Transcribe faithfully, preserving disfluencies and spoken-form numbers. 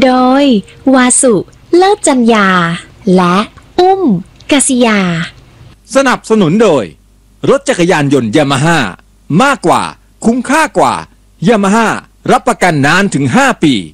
โดยวาสุเลิศจัญญาและอุ้มกษิยาสนับสนุนโดยรถจักรยานยนต์ยามาฮ่ามากกว่าคุ้มค่ากว่ายามาฮ่ารับประกันนานถึงห้าปี